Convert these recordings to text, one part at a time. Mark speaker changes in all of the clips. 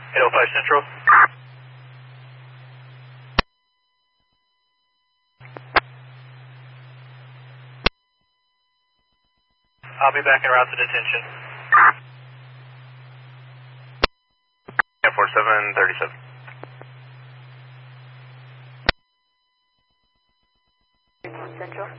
Speaker 1: 805 Central. I'll be back en route to detention.
Speaker 2: 4737.
Speaker 3: Central.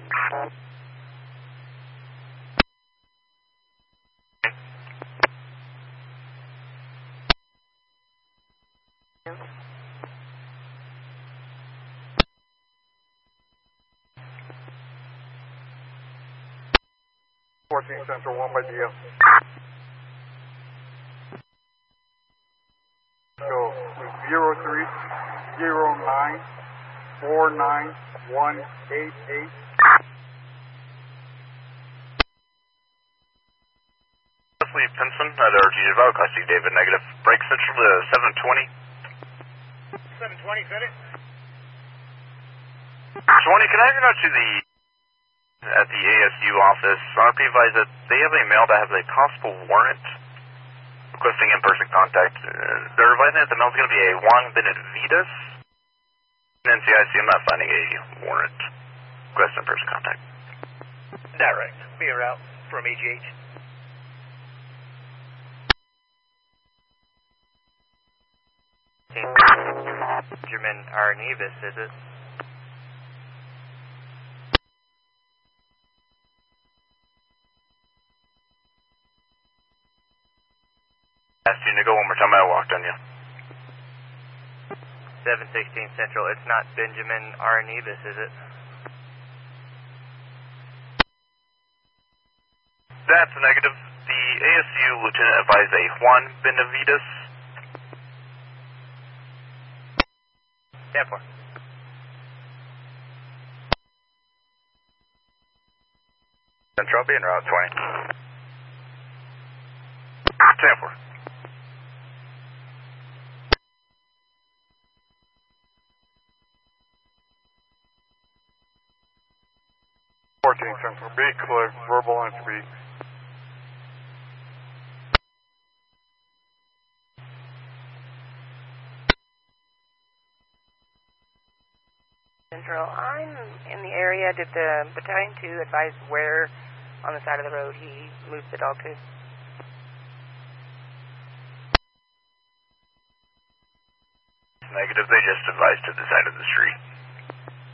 Speaker 4: Central, 1 by DL. So, 0309491188.
Speaker 2: Leslie Pinson at RG Devout, I see David negative. Break Central to 720.
Speaker 4: 720, said it?
Speaker 2: 20, can I have you out to the at the ASU office? RP advised that they have a mail that has a possible warrant requesting in-person contact. They're advising that the mail's going to be a Juan Benavides. NCIC, I'm not finding a warrant. Request in-person contact.
Speaker 1: Direct. Be en route from EGH.
Speaker 5: Benjamin Arnevis, is it?
Speaker 2: Asked you to go one more time, I walked on you.
Speaker 5: 716 Central, it's not Benjamin Arnevis, is it?
Speaker 2: That's a negative. The ASU lieutenant advised a Juan Benavides.
Speaker 5: 10-4.
Speaker 2: Central, be en route 20. 10-4.
Speaker 4: Central, be clear, verbal on speed.
Speaker 3: Central, I'm in the area. Did the Battalion 2 advise where on the side of the road he moved the dog to?
Speaker 2: Negative, they just advised to the side of the street.